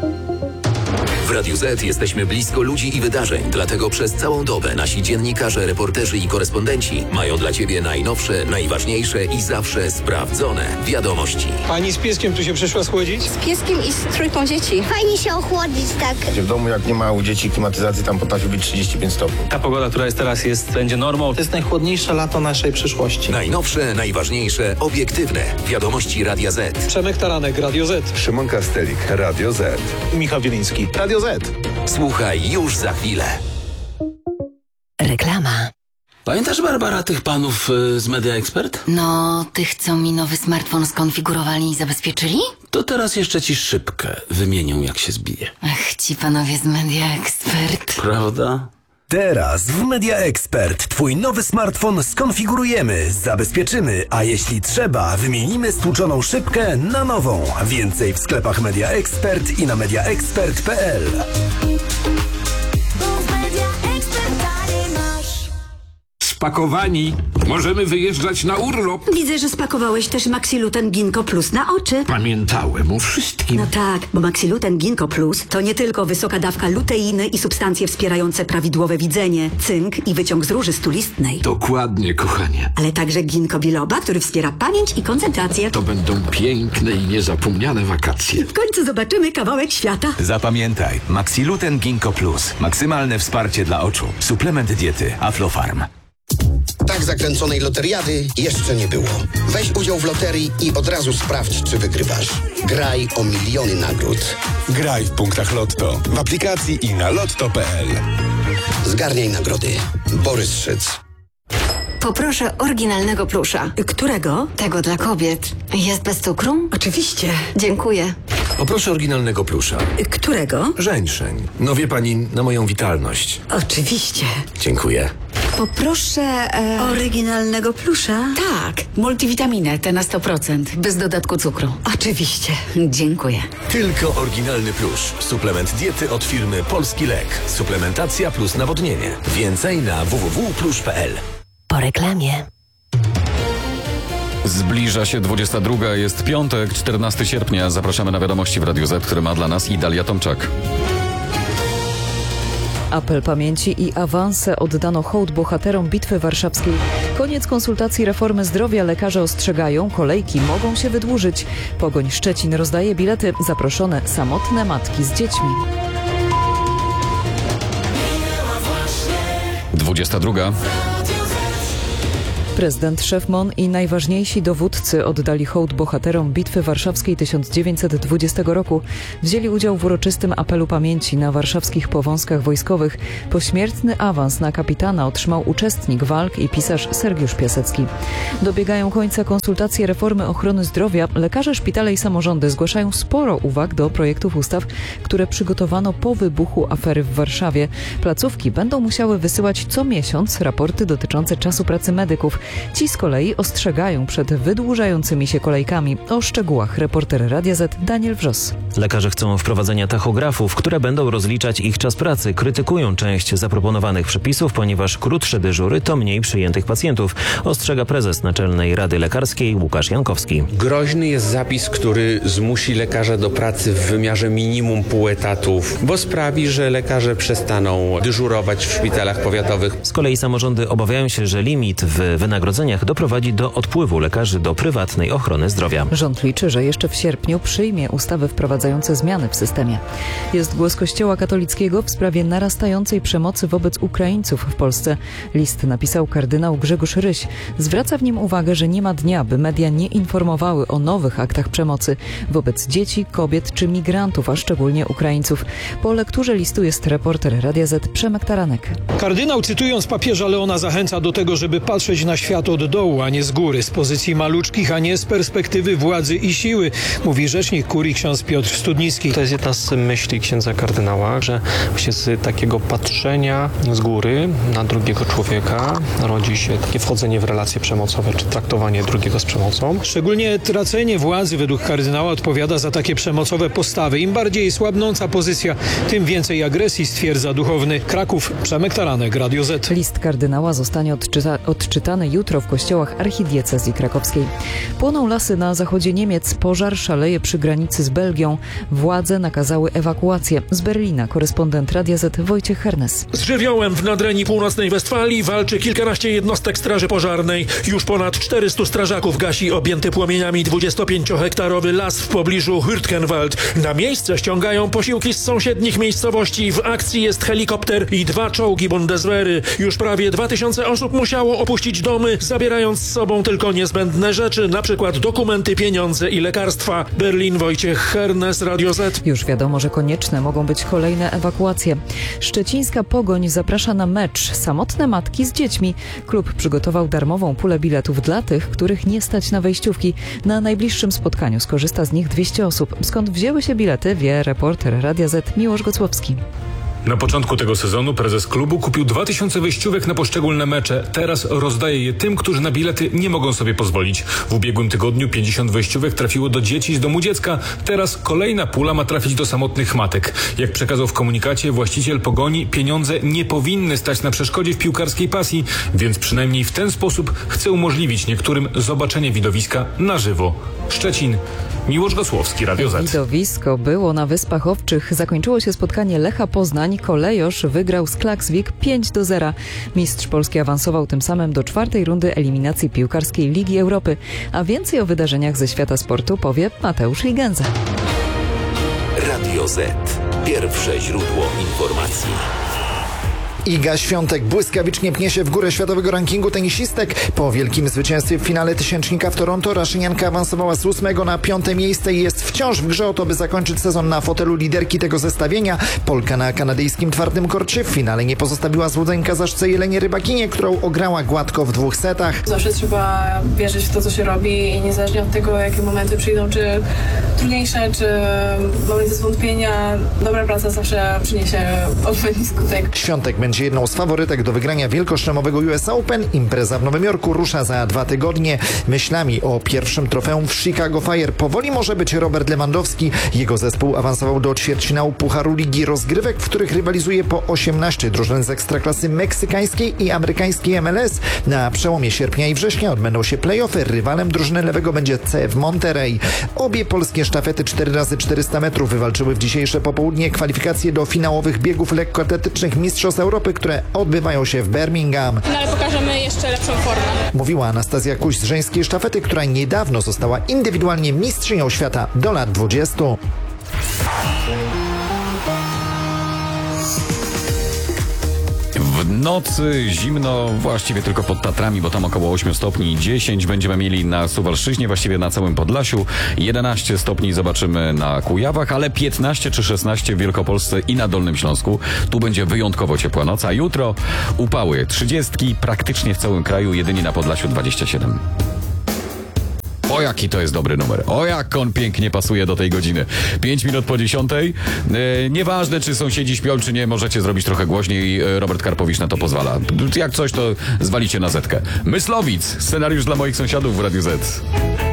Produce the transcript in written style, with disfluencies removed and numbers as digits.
W Radiu Z jesteśmy blisko ludzi i wydarzeń, dlatego przez całą dobę nasi dziennikarze, reporterzy i korespondenci mają dla Ciebie najnowsze, najważniejsze i zawsze sprawdzone wiadomości. Pani z pieskiem tu się przyszła schłodzić? Z pieskiem i z trójką dzieci. Fajnie się ochłodzić, tak. W domu, jak nie ma u dzieci klimatyzacji, tam potrafi być 35 stopni. Ta pogoda, która jest teraz, będzie normą. To jest najchłodniejsze lato naszej przyszłości. Najnowsze, najważniejsze, obiektywne wiadomości Radia Z. Przemek Taranek, Radio Z. Szymon Kastelik, Radio Z. Michał Wieliński, Radio Z. Słuchaj już za chwilę. Reklama. Pamiętasz, Barbara, tych panów z Media Expert? No, tych, co mi nowy smartfon skonfigurowali i zabezpieczyli? To teraz jeszcze ci szybkę wymienią, jak się zbije. Ach, ci panowie z Media Expert. Prawda? Teraz w Media Expert twój nowy smartfon skonfigurujemy, zabezpieczymy, a jeśli trzeba, wymienimy stłuczoną szybkę na nową. Więcej w sklepach Media Expert i na mediaexpert.pl. Spakowani. Możemy wyjeżdżać na urlop. Widzę, że spakowałeś też Maxiluten Ginkgo Plus na oczy. Pamiętałem o wszystkim. No tak, bo Maxiluten Ginkgo Plus to nie tylko wysoka dawka luteiny i substancje wspierające prawidłowe widzenie, cynk i wyciąg z róży stulistnej. Dokładnie, kochanie. Ale także ginkgo biloba, który wspiera pamięć i koncentrację. To będą piękne i niezapomniane wakacje. W końcu zobaczymy kawałek świata. Zapamiętaj, Maxiluten Ginkgo Plus. Maksymalne wsparcie dla oczu. Suplement diety Aflofarm. Tak zakręconej loteriady jeszcze nie było. Weź udział w loterii i od razu sprawdź, czy wygrywasz. Graj o miliony nagród. Graj w punktach Lotto, w aplikacji i na lotto.pl. Zgarniaj nagrody. Borys Szyc. Poproszę oryginalnego plusza. Którego? Tego dla kobiet. Jest bez cukru? Oczywiście. Dziękuję. Poproszę oryginalnego plusza. Którego? Żeńszeń. No wie pani, na moją witalność. Oczywiście. Dziękuję. Poproszę oryginalnego plusza. Tak, multivitaminę, te na 100%, bez dodatku cukru. Oczywiście. Dziękuję. Tylko oryginalny plusz. Suplement diety od firmy Polski Lek. Suplementacja plus nawodnienie. Więcej na www.plusz.pl. Po reklamie. Zbliża się 22, jest piątek, 14 sierpnia. Zapraszamy na wiadomości w Radiu Z, które ma dla nas Idalia Tomczak. Apel pamięci i awanse, oddano hołd bohaterom Bitwy Warszawskiej. Koniec konsultacji reformy zdrowia, lekarze ostrzegają, kolejki mogą się wydłużyć. Pogoń Szczecin rozdaje bilety, zaproszone samotne matki z dziećmi. 22. Prezydent, szef MON i najważniejsi dowódcy oddali hołd bohaterom Bitwy Warszawskiej 1920 roku. Wzięli udział w uroczystym apelu pamięci na warszawskich powązkach wojskowych. Pośmiertny awans na kapitana otrzymał uczestnik walk i pisarz Sergiusz Piasecki. Dobiegają końca konsultacje reformy ochrony zdrowia. Lekarze, szpitale i samorządy zgłaszają sporo uwag do projektów ustaw, które przygotowano po wybuchu afery w Warszawie. Placówki będą musiały wysyłać co miesiąc raporty dotyczące czasu pracy medyków. Ci z kolei ostrzegają przed wydłużającymi się kolejkami. O szczegółach reporter Radia Z Daniel Wrzos. Lekarze chcą wprowadzenia tachografów, które będą rozliczać ich czas pracy. Krytykują część zaproponowanych przepisów, ponieważ krótsze dyżury to mniej przyjętych pacjentów, ostrzega prezes Naczelnej Rady Lekarskiej Łukasz Jankowski. Groźny jest zapis, który zmusi lekarza do pracy w wymiarze minimum pół etatów, bo sprawi, że lekarze przestaną dyżurować w szpitalach powiatowych. Z kolei samorządy obawiają się, że limit w wynagrodzeniach doprowadzi do odpływu lekarzy do prywatnej ochrony zdrowia. Rząd liczy, że jeszcze w sierpniu przyjmie ustawy wprowadzające zmiany w systemie. Jest głos Kościoła katolickiego w sprawie narastającej przemocy wobec Ukraińców w Polsce. List napisał kardynał Grzegorz Ryś. Zwraca w nim uwagę, że nie ma dnia, by media nie informowały o nowych aktach przemocy wobec dzieci, kobiet czy migrantów, a szczególnie Ukraińców. Po lekturze listu jest reporter Radia Z Przemek Taranek. Kardynał, cytując papieża Leona, zachęca do tego, żeby patrzeć na świat od dołu, a nie z góry, z pozycji maluczkich, a nie z perspektywy władzy i siły, mówi rzecznik kurii ksiądz Piotr Studnicki. To jest jedna z myśli księdza kardynała, że właśnie z takiego patrzenia z góry na drugiego człowieka rodzi się takie wchodzenie w relacje przemocowe, czy traktowanie drugiego z przemocą. Szczególnie tracenie władzy według kardynała odpowiada za takie przemocowe postawy. Im bardziej słabnąca pozycja, tym więcej agresji, stwierdza duchowny. Kraków, Przemek Taranek, Radio Z. List kardynała zostanie odczytany jutro w kościołach archidiecezji krakowskiej. Płoną lasy na zachodzie Niemiec, pożar szaleje przy granicy z Belgią. Władze nakazały ewakuację. Z Berlina korespondent Radia Z Wojciech Hernes. Z żywiołem w nadrenii północnej Westfalii walczy kilkanaście jednostek straży pożarnej. Już ponad 400 strażaków gasi objęty płomieniami 25-hektarowy las w pobliżu Hürtgenwald. Na miejsce ściągają posiłki z sąsiednich miejscowości. W akcji jest helikopter i 2 czołgi Bundeswehry. Już prawie 2000 osób musiało opuścić domy, zabierając z sobą tylko niezbędne rzeczy, na przykład dokumenty, pieniądze i lekarstwa. Berlin, Wojciech Hernes, Radio Z. Już wiadomo, że konieczne mogą być kolejne ewakuacje. Szczecińska Pogoń zaprasza na mecz Samotne matki z dziećmi. Klub przygotował darmową pulę biletów dla tych, których nie stać na wejściówki. Na najbliższym spotkaniu skorzysta z nich 200 osób. Skąd wzięły się bilety, wie reporter Radia Z Miłosz Gocłowski. Na początku tego sezonu prezes klubu kupił 2000 wejściówek na poszczególne mecze. Teraz rozdaje je tym, którzy na bilety nie mogą sobie pozwolić. W ubiegłym tygodniu 50 wejściówek trafiło do dzieci z domu dziecka. Teraz kolejna pula ma trafić do samotnych matek. Jak przekazał w komunikacie właściciel Pogoni, pieniądze nie powinny stać na przeszkodzie w piłkarskiej pasji, więc przynajmniej w ten sposób chce umożliwić niektórym zobaczenie widowiska na żywo. Szczecin, Miłosz Gocłowski, Radio Z. Widowisko było na Wyspach Owczych. Zakończyło się spotkanie Lecha Poznań. Kolejosz wygrał z Klaksvik 5-0. Mistrz Polski awansował tym samym do 4. rundy eliminacji piłkarskiej Ligi Europy. A więcej o wydarzeniach ze świata sportu powie Mateusz Ligenza. Radio Z. Pierwsze źródło informacji. Iga Świątek błyskawicznie pnie się w górę światowego rankingu tenisistek. Po wielkim zwycięstwie w finale tysięcznika w Toronto Raszynianka awansowała z 8. na 5. miejsce i jest wciąż w grze o to, by zakończyć sezon na fotelu liderki tego zestawienia. Polka na kanadyjskim twardym korcie w finale nie pozostawiła złudzeń Kazaszce Jelenie Rybakinie, którą ograła gładko w 2 setach. Zawsze trzeba wierzyć w to, co się robi i niezależnie od tego, jakie momenty przyjdą, czy trudniejsze, czy momenty zwątpienia, dobra praca zawsze przyniesie odpowiedni skutek. Świątek będzie jedną z faworytek do wygrania wielkoszlemowego US Open. Impreza w Nowym Jorku rusza za 2 tygodnie. Myślami o pierwszym trofeum w Chicago Fire powoli może być Robert Lewandowski. Jego zespół awansował do ćwierćfinału Pucharu Ligi Rozgrywek, w których rywalizuje po 18 drużyn z ekstraklasy meksykańskiej i amerykańskiej MLS. Na przełomie sierpnia i września odbędą się play-offy. Rywalem drużyny lewego będzie CF Monterrey. Obie polskie sztafety 4x400 metrów wywalczyły w dzisiejsze popołudnie kwalifikacje do finałowych biegów lekkoatletycznych Mistrzostw Europy, które odbywają się w Birmingham. Ale pokażemy jeszcze lepszą formę. Mówiła Anastazja Kuś z żeńskiej sztafety, która niedawno została indywidualnie mistrzynią świata do lat 20. W nocy zimno właściwie tylko pod Tatrami, bo tam około 8 stopni. 10 będziemy mieli na Suwalszczyźnie, właściwie na całym Podlasiu. 11 stopni zobaczymy na Kujawach, ale 15 czy 16 w Wielkopolsce i na Dolnym Śląsku. Tu będzie wyjątkowo ciepła noc, a jutro upały 30 praktycznie w całym kraju, jedynie na Podlasiu 27. O jaki to jest dobry numer. O jak on pięknie pasuje do tej godziny. 5 minut po 10. Nieważne, czy sąsiedzi śpią, czy nie, możecie zrobić trochę głośniej. Robert Karpowicz na to pozwala. Jak coś, to zwalicie na zetkę. Myslowic. Scenariusz dla moich sąsiadów w Radiu Z.